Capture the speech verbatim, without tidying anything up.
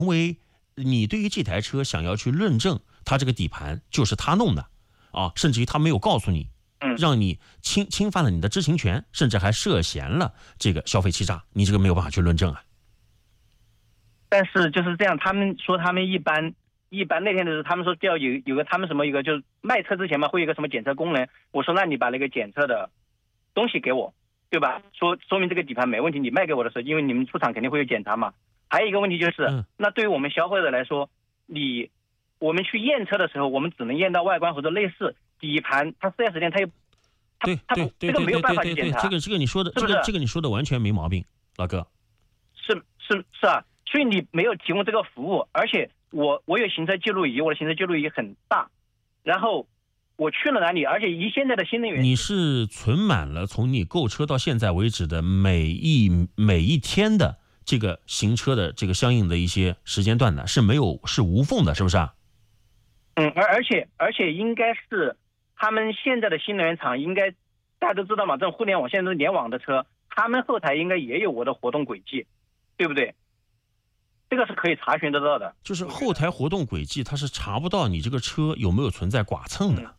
因为你对于这台车想要去论证它这个底盘就是他弄的啊，甚至于他没有告诉你，让你侵侵犯了你的知情权，甚至还涉嫌了这个消费欺诈，你这个没有办法去论证啊。 但是就是这样，他们说他们一般一般那天的时候，他们说要有有个他们什么一个就是卖车之前嘛，会有一个什么检测功能。我说那你把那个检测的东西给我，对吧？说说明这个底盘没问题，你卖给我的时候，因为你们出厂肯定会有检查嘛。还有一个问题就是， 嗯、 那对于我们消费者来说，你我们去验车的时候，我们只能验到外观或者类似底盘，它 四 S 店它又对对对对对对对，这个这个你说的这个这个你说的完全没毛病，老哥。 是是是啊，所以你没有提供这个服务，而且我我有行车记录仪，我的行车记录仪很大，然后我去了哪里，而且以现在的新能源， 你是存满了从你购车到现在为止的每一每一天的这个行车的这个相应的一些时间段的，是没有是无缝的，是不是啊？ 嗯，而而且而且应该是他们现在的新能源厂应该大家都知道嘛，这种互联网现在都是联网的车，他们后台应该也有我的活动轨迹，对不对？这个是可以查询得到的。 就是后台活动轨迹，它是查不到你这个车有没有存在剐蹭的。嗯